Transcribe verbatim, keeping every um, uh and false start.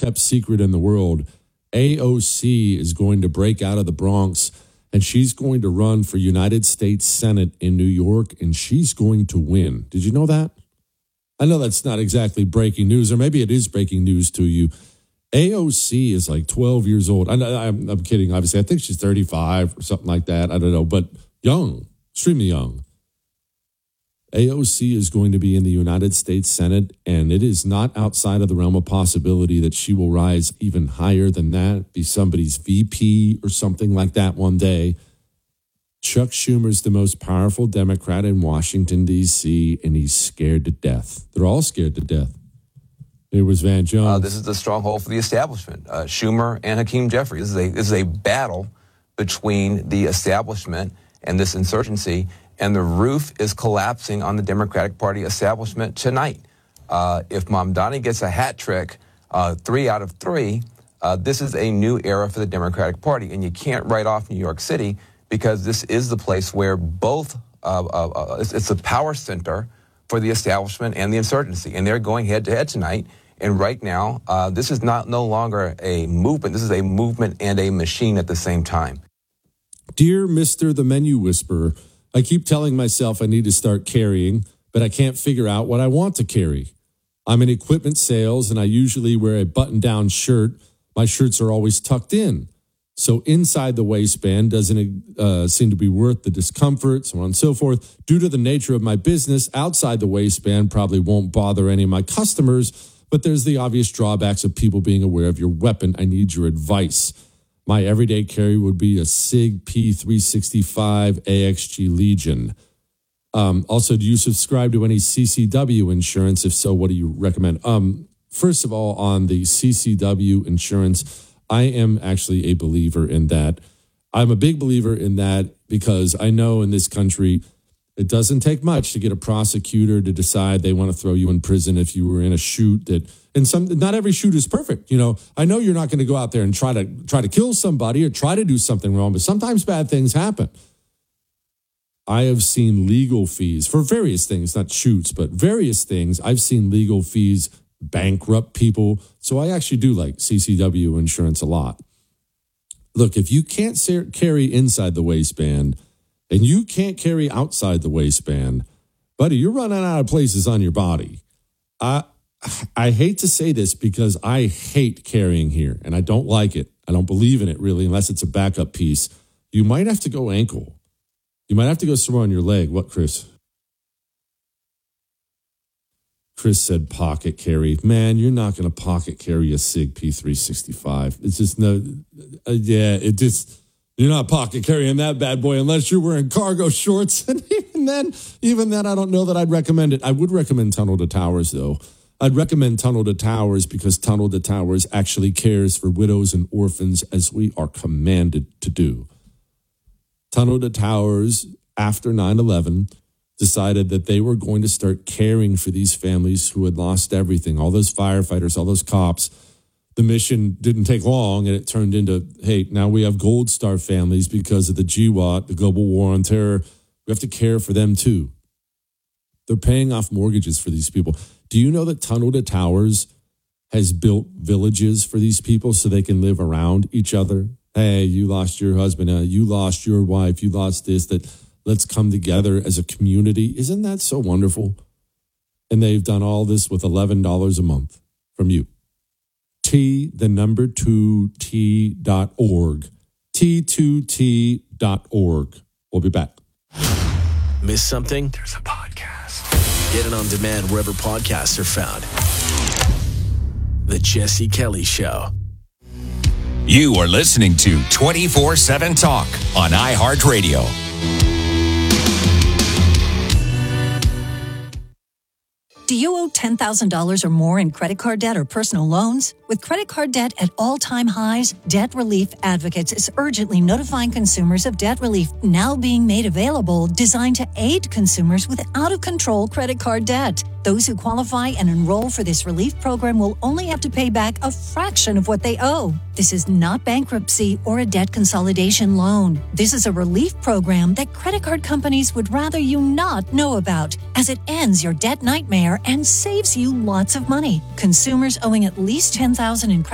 kept secret in the world. A O C is going to break out of the Bronx, and she's going to run for United States Senate in New York, and she's going to win. Did you know that? I know that's not exactly breaking news, or maybe it is breaking news to you. A O C is like twelve years old. I, I'm, I'm kidding, obviously. I think she's thirty-five or something like that. I don't know, but young, extremely young. A O C is going to be in the United States Senate, and it is not outside of the realm of possibility that she will rise even higher than that, be somebody's V P or something like that one day. Chuck Schumer's the most powerful Democrat in Washington, D C, and he's scared to death. They're all scared to death. It was Van Jones. Uh, this is the stronghold for the establishment. Uh, Schumer and Hakeem Jeffries. This is a this is a battle between the establishment and this insurgency, and the roof is collapsing on the Democratic Party establishment tonight. Uh, if Mamdani gets a hat trick, uh, three out of three, uh, this is a new era for the Democratic Party, and you can't write off New York City because this is the place where both uh, uh, uh, it's, it's a power center for the establishment and the insurgency, and they're going head to head tonight. And right now, uh, this is not no longer a movement. This is a movement and a machine at the same time. Dear Mister the Menu Whisperer, I keep telling myself I need to start carrying, but I can't figure out what I want to carry. I'm in equipment sales, and I usually wear a button-down shirt. My shirts are always tucked in. So inside the waistband doesn't uh, seem to be worth the discomfort, so on and so forth. Due to the nature of my business, outside the waistband probably won't bother any of my customers, but there's the obvious drawbacks of people being aware of your weapon. I need your advice. My everyday carry would be a SIG P three sixty-five A X G Legion. Um, also, do you subscribe to any C C W insurance? If so, what do you recommend? Um, first of all, on the C C W insurance, I am actually a believer in that. I'm a big believer in that because I know in this country, it doesn't take much to get a prosecutor to decide they want to throw you in prison if you were in a shoot that, and some, not every shoot is perfect. You know, I know you're not going to go out there and try to try to kill somebody or try to do something wrong, but sometimes bad things happen. I have seen legal fees for various things, not shoots, but various things. I've seen legal fees bankrupt people. So I actually do like C C W insurance a lot. Look, if you can't carry inside the waistband and you can't carry outside the waistband, buddy, you're running out of places on your body. I I hate to say this because I hate carrying here and I don't like it. I don't believe in it really unless it's a backup piece. You might have to go ankle. You might have to go somewhere on your leg. What, Chris? Chris said pocket carry. Man, you're not going to pocket carry a SIG P three sixty-five. It's just no, uh, yeah, it just, you're not pocket carrying that bad boy unless you're wearing cargo shorts. And even then, even then, I don't know that I'd recommend it. I would recommend Tunnel to Towers, though. I'd recommend Tunnel to Towers because Tunnel to Towers actually cares for widows and orphans as we are commanded to do. Tunnel to Towers, after nine eleven, decided that they were going to start caring for these families who had lost everything, all those firefighters, all those cops. The mission didn't take long, and it turned into, hey, now we have Gold Star families because of the G WOT, the Global War on Terror. We have to care for them too. They're paying off mortgages for these people. Do you know that Tunnel to Towers has built villages for these people so they can live around each other? Hey, you lost your husband. Uh, you lost your wife. You lost this, that. Let's come together as a community. Isn't that so wonderful? And they've done all this with eleven dollars a month from you. T, the number two, T dot org. T two T dot org. We'll be back. Miss something? There's a podcast. Get it on demand wherever podcasts are found. The Jesse Kelly Show. You are listening to twenty-four seven Talk on iHeartRadio. Do you owe ten thousand dollars or more in credit card debt or personal loans? With credit card debt at all-time highs, Debt Relief Advocates is urgently notifying consumers of debt relief now being made available, designed to aid consumers with out-of-control credit card debt. Those who qualify and enroll for this relief program will only have to pay back a fraction of what they owe. This is not bankruptcy or a debt consolidation loan. This is a relief program that credit card companies would rather you not know about, as it ends your debt nightmare and saves you lots of money. Consumers owing at least ten thousand dollars in credit